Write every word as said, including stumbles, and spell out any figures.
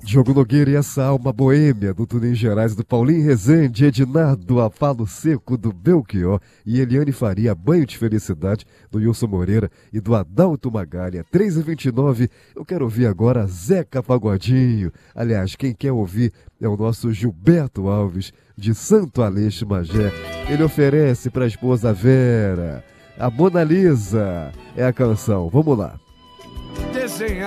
Diogo Nogueira e essa alma boêmia do Tunim Gerais, do Paulinho Rezende, Ednardo A Palo Seco, do Belchior e Eliane Faria, Banho de Felicidade, do Wilson Moreira e do Adalto Magalha. três e vinte e nove, eu quero ouvir agora Zeca Pagodinho. Aliás, quem quer ouvir é o nosso Gilberto Alves, de Santo Aleixo Magé. Ele oferece para a esposa Vera, a Mona Lisa. É a canção, vamos lá. Desenhar